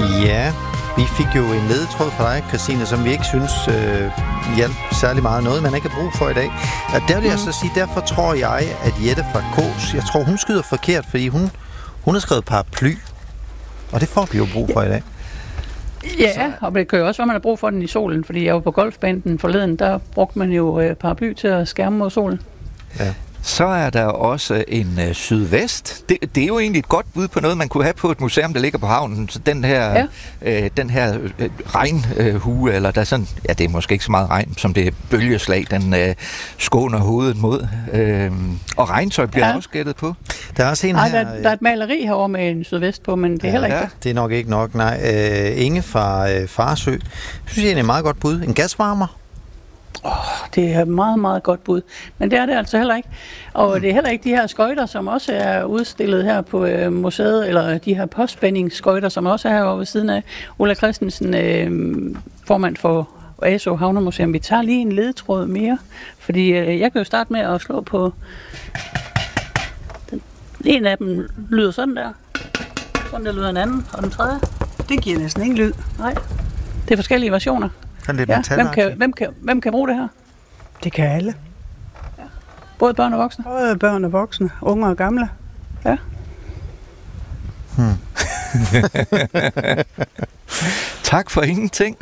Ja, vi fik jo en ledetråd fra dig, Christine, som vi ikke synes hjalp særlig meget. Noget, man ikke har brug for i dag. Og der vil jeg så sige, derfor tror jeg, at Jette fra Kås, jeg tror, hun skyder forkert, fordi hun har skrevet paraply. Og det får vi jo brug for i dag. Ja, og det kan jo også være, man har brug for den i solen, fordi jeg var på golfbanen forleden, der brugte man jo paraply til at skærme mod solen. Ja. Så er der også en sydvest. Det er jo egentlig et godt bud på noget, man kunne have på et museum, der ligger på havnen. Så den her, regnhue, eller der er sådan, ja, det er måske ikke så meget regn, som det er bølgeslag, den skåner hovedet mod. Og regntøj bliver også gættet på. Der er også en der er et maleri herovre med en sydvest på, men det er heller ikke det. Det er nok ikke nok, nej. Inge fra Farsø. Jeg synes, det er et meget godt bud. En gasvarmer. Det er et meget, meget godt bud. Men det er det altså heller ikke. Og det er heller ikke de her skøjter, som også er udstillet her på museet, eller de her postspændingsskøjter, som også er herovre ved siden af. Ulla Christensen, formand for ASO Havnemuseum. Vi tager lige en ledetråd mere, fordi jeg kan jo starte med at slå på... En af dem lyder sådan der. Sådan der lyder en anden, og den tredje. Det giver næsten ingen lyd. Nej, det er forskellige versioner. Hvem kan bruge det her? Det kan alle. Ja. Både børn og voksne? Både børn og voksne, unge og gamle. Ja. Tak for ingenting.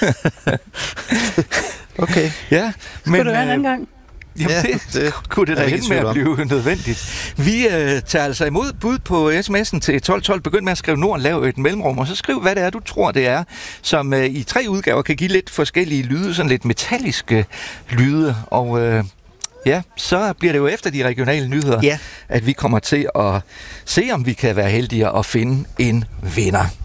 Okay. Ja, men skal du være en anden gang? Jamen, det kunne det da ende med at blive nødvendigt. Vi tager altså imod bud på sms'en til 1212. Begynd med at skrive Norden, lav et mellemrum, og så skriv, hvad det er, du tror, det er, som i 3 udgaver kan give lidt forskellige lyde, sådan lidt metalliske lyde, og så bliver det jo efter de regionale nyheder, at vi kommer til at se, om vi kan være heldige at finde en vinder.